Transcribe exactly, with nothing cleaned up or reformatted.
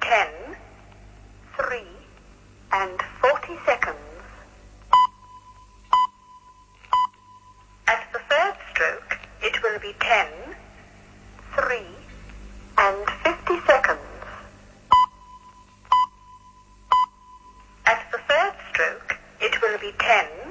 ten, three, and forty seconds. At the third stroke, it will be ten, three, and fifty seconds. At the third stroke, it will be ten,